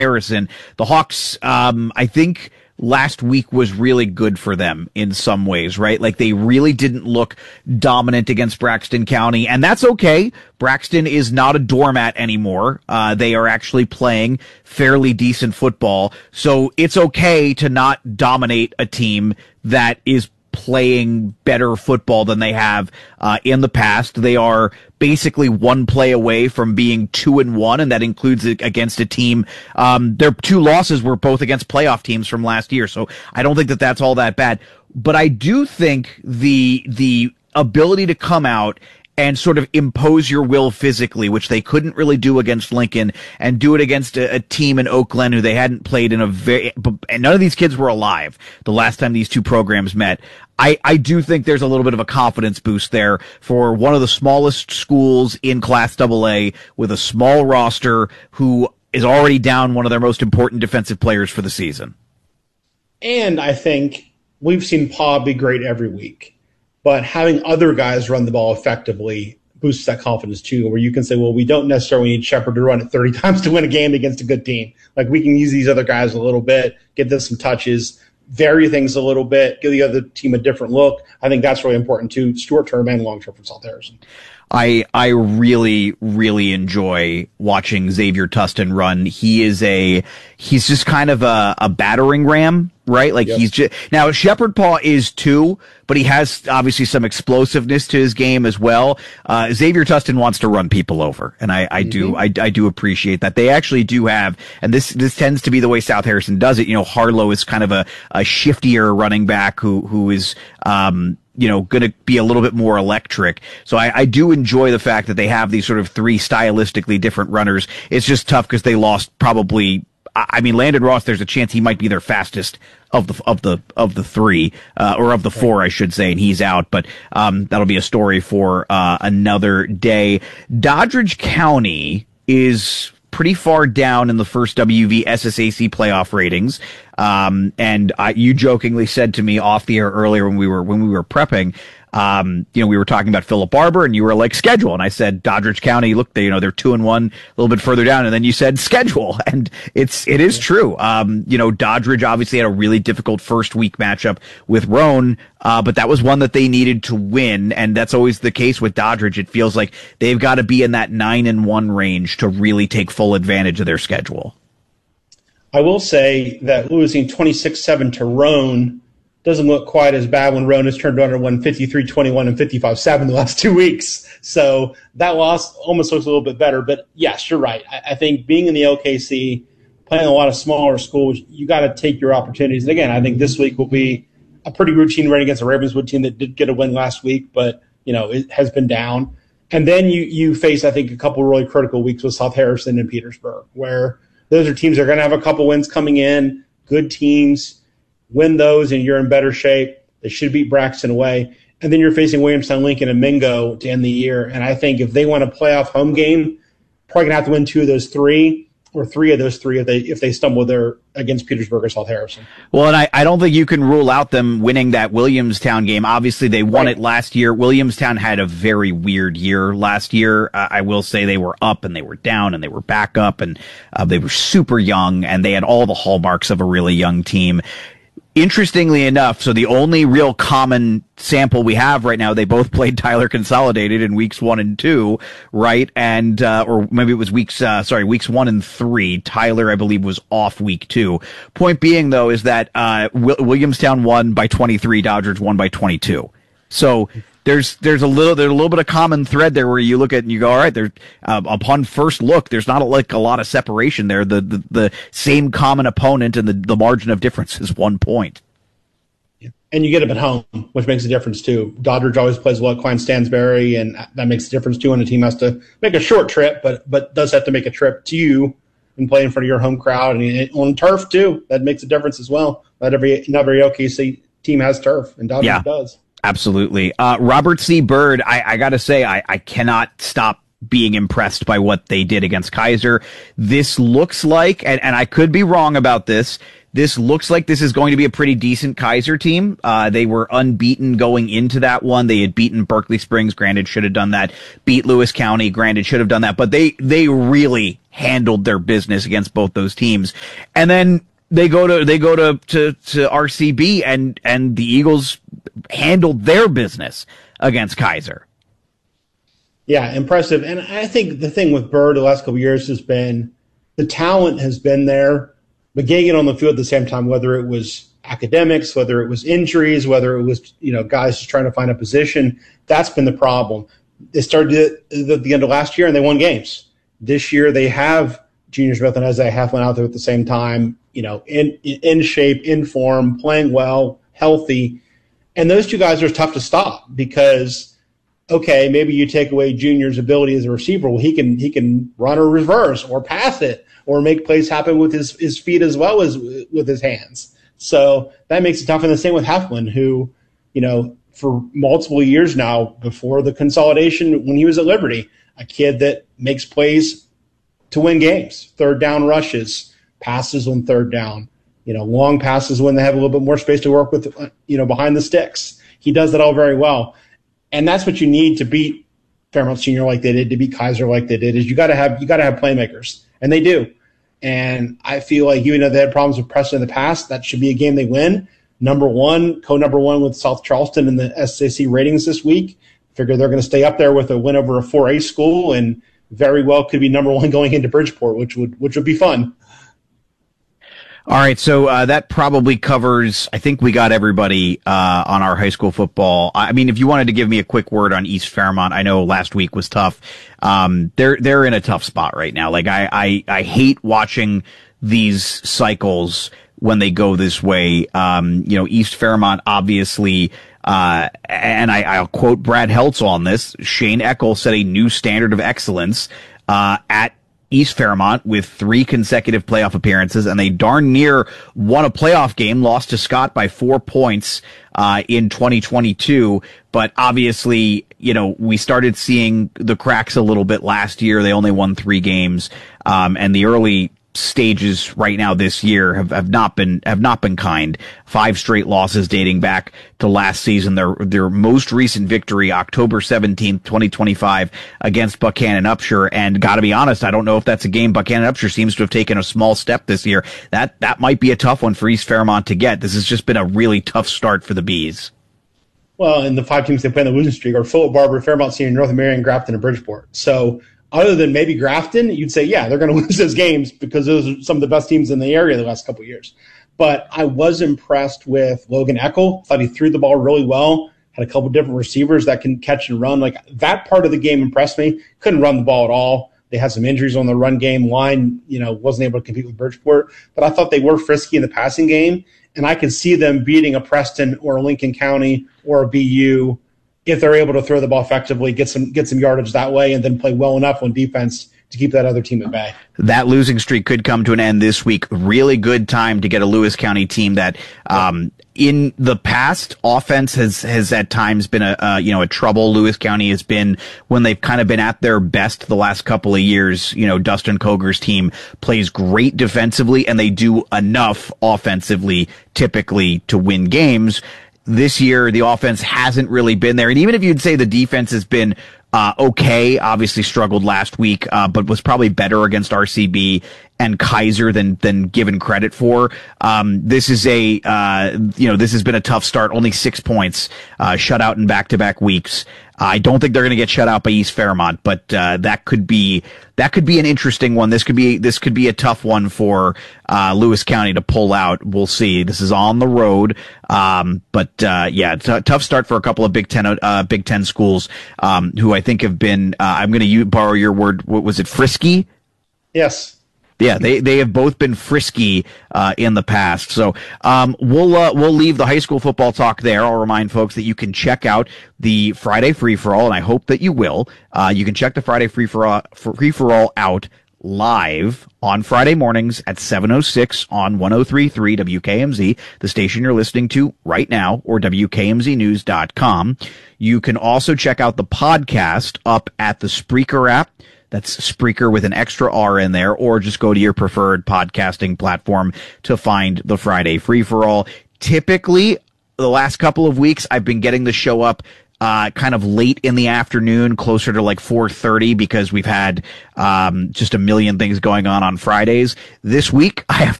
Harrison. The Hawks, I think last week was really good for them in some ways, right? Like they really didn't look dominant against Braxton County, and that's okay. Braxton is not a doormat anymore. They are actually playing fairly decent football. So it's okay to not dominate a team that is playing better football than they have in the past. They are basically one play away from being 2-1, and that includes against a team. Their two losses were both against playoff teams from last year, so I don't think that that's all that bad. But I do think the ability to come out and sort of impose your will physically, which they couldn't really do against Lincoln, and do it against a team in Oak Glen who they hadn't played in and none of these kids were alive the last time these two programs met. I do think there's a little bit of a confidence boost there for one of the smallest schools in Class AA with a small roster who is already down one of their most important defensive players for the season. And I think we've seen Pa be great every week. But having other guys run the ball effectively boosts that confidence too, where you can say, well, we don't necessarily need Shepard to run it 30 times to win a game against a good team. Like we can use these other guys a little bit, give them some touches, vary things a little bit, give the other team a different look. I think that's really important too, short term and long term for South Harrison. I really, really enjoy watching Xavier Tustin run. He's just kind of a battering ram, right? Like he's just, now Shepard Paw is too, but he has obviously some explosiveness to his game as well. Xavier Tustin wants to run people over, and I do appreciate that. They actually do have, and this tends to be the way South Harrison does it. You know, Harlow is kind of a shiftier running back who is, going to be a little bit more electric. So I do enjoy the fact that they have these sort of three stylistically different runners. It's just tough because they lost probably, Landon Ross, there's a chance he might be their fastest of the three, or of the four, I should say, and he's out, but, that'll be a story for, another day. Doddridge County is pretty far down in the first WV SSAC playoff ratings. And you jokingly said to me off the air earlier when we were prepping, we were talking about Philip Barber, and you were like, schedule. And I said, Doddridge County, look, they're 2-1, a little bit further down. And then you said schedule. And it is true. Doddridge obviously had a really difficult first week matchup with Roan, but that was one that they needed to win. And that's always the case with Doddridge. It feels like they've got to be in that 9-1 range to really take full advantage of their schedule. I will say that losing 26-7 to Roan doesn't look quite as bad when Roan has turned around and won 53-21 and 55-7 the last 2 weeks. So that loss almost looks a little bit better. But yes, you're right. I think being in the LKC, playing a lot of smaller schools, you got to take your opportunities. And again, I think this week will be a pretty routine run against a Ravenswood team that did get a win last week, but it has been down. And then you face, I think, a couple really critical weeks with South Harrison and Petersburg, where those are teams that are going to have a couple wins coming in, good teams. Win those, and you're in better shape. They should beat Braxton away. And then you're facing Williamstown, Lincoln, and Mingo to end the year. And I think if they want a playoff home game, probably going to have to win two of those three, or three of those three if they stumble there against Petersburg or South Harrison. Well, and I don't think you can rule out them winning that Williamstown game. Obviously, they won it last year. Williamstown had a very weird year last year. I will say they were up and they were down and they were back up, and they were super young, and they had all the hallmarks of a really young team. Interestingly enough, so the only real common sample we have right now, they both played Tyler Consolidated in weeks 1 and 2, right? And, or maybe it was weeks 1 and 3. Tyler, I believe, was off week 2. Point being, though, is that, Williamstown won by 23, Doddridge won by 22. So, there's a little bit of common thread there where you look at and you go, all right, there, upon first look, there's not a lot of separation there. The same common opponent, and the margin of difference is 1 point. Yeah. And you get them at home, which makes a difference too. Doddridge always plays well at Klein Stansbury, and that makes a difference too. And the team has to make a short trip, but does have to make a trip to you and play in front of your home crowd, and on turf too. That makes a difference as well. Not every OKC team has turf, and Doddridge does. Absolutely. Robert C. Bird, I gotta say, I cannot stop being impressed by what they did against Kaiser. This looks like, and I could be wrong about this, this looks like this is going to be a pretty decent Kaiser team. They were unbeaten going into that one. They had beaten Berkeley Springs, granted should have done that. Beat Lewis County, granted should have done that. But they really handled their business against both those teams. And then they go to RCB and the Eagles handled their business against Kaiser. Yeah, impressive. And I think the thing with Bird the last couple of years has been the talent has been there, but getting it on the field at the same time, whether it was academics, whether it was injuries, whether it was, guys just trying to find a position, that's been the problem. They started at the end of last year and they won games. This year they have Junior Smith and Isaiah Heflin out there at the same time, in shape, in form, playing well, healthy. And those two guys are tough to stop because, okay, maybe you take away Junior's ability as a receiver. Well, he can run or reverse or pass it or make plays happen with his feet as well as with his hands. So that makes it tough. And the same with Heflin, who, for multiple years now, before the consolidation, when he was at Liberty, a kid that makes plays to win games, third down rushes, passes on third down, long passes when they have a little bit more space to work with, behind the sticks. He does that all very well. And that's what you need to beat Fairmont Senior like they did, to beat Kaiser like they did, is you got to have playmakers, and they do. And I feel like even though they had problems with Preston in the past, that should be a game they win. Number one with South Charleston in the SAC ratings this week. Figure they're going to stay up there with a win over a 4A school, and very well could be number one going into Bridgeport, which would be fun. All right, so that probably covers, I think we got everybody on our high school football. I mean, if you wanted to give me a quick word on East Fairmont, I know last week was tough. They're in a tough spot right now. Like I hate watching these cycles when they go this way. East Fairmont obviously, and I'll quote Brad Heltz on this. Shane Eckel set a new standard of excellence at East Fairmont with 3 consecutive playoff appearances, and they darn near won a playoff game, lost to Scott by 4 points in 2022. But obviously, we started seeing the cracks a little bit last year. They only won 3 games, and the early stages right now this year have not been kind. 5 straight losses dating back to last season. Their most recent victory, October 17th, 2025 against Buchanan Upshur. And gotta be honest, I don't know if that's a game Buchanan Upshur seems to have taken a small step this year. That might be a tough one for East Fairmont to get. This has just been a really tough start for the Bees. Well, and the 5 teams they play in the losing streak are Philip Barber, Fairmont Senior, North Marion, Grafton, and Bridgeport. So other than maybe Grafton, you'd say, yeah, they're going to lose those games because those are some of the best teams in the area the last couple of years. But I was impressed with Logan Eckel. Thought he threw the ball really well. Had a couple of different receivers that can catch and run. Like, that part of the game impressed me. Couldn't run the ball at all. They had some injuries on the run game. Line, wasn't able to compete with Bridgeport. But I thought they were frisky in the passing game. And I could see them beating a Preston or a Lincoln County or a BU if they're able to throw the ball effectively, get some yardage that way, and then play well enough on defense to keep that other team at bay. That losing streak could come to an end this week. Really good time to get a Lewis County team that, in the past, offense has at times been a trouble. Lewis County has been, when they've kind of been at their best the last couple of years, Dustin Koger's team plays great defensively, and they do enough offensively typically to win games. This year, the offense hasn't really been there. And even if you'd say the defense has been okay, obviously struggled last week, but was probably better against RCB and Kaiser than given credit for. This is this has been a tough start. Only 6 points, shut out in back-to-back weeks. I don't think they're going to get shut out by East Fairmont, but that could be an interesting one. This could be a tough one for Lewis County to pull out. We'll see. This is on the road, but it's a tough start for a couple of Big Ten schools who I think have been. I'm going to borrow your word. What was it? Frisky? Yes. Yeah, they have both been frisky in the past. So we'll leave the high school football talk there. I'll remind folks that you can check out the Friday free for all, and I hope that you will. You can check the Friday free for all out live on Friday mornings at 7:06 on 103.3 WKMZ, the station you're listening to right now, or WKMZnews.com. You can also check out the podcast up at the Spreaker app. That's Spreaker with an extra R in there, or just go to your preferred podcasting platform to find the Friday Free-for-All. Typically, the last couple of weeks, I've been getting the show up kind of late in the afternoon, closer to like 4:30, because we've had just a million things going on Fridays. This week, I have